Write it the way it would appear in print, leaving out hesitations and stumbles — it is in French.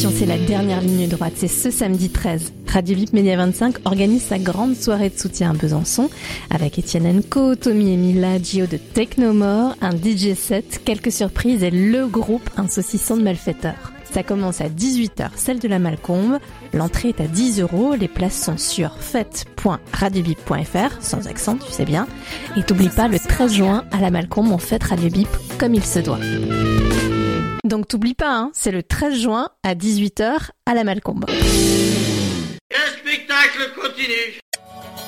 Attention, c'est la dernière ligne droite, c'est ce samedi 13. Radio VIP Média 25 organise sa grande soirée de soutien à Besançon avec Etienne Enco, Tommy et Mila, Gio de Technomore, un DJ set, quelques surprises et le groupe Un saucisson de malfaiteurs. Ça commence à 18h, celle de la Malcombe. L'entrée est à 10 €. Les places sont sur fête.radiobip.fr, sans accent, tu sais bien. Et t'oublies pas, le 13 juin, à la Malcombe, on fête Radio Bip comme il se doit. Donc t'oublies pas, hein, c'est le 13 juin à 18h à la Malcombe. Le spectacle continue.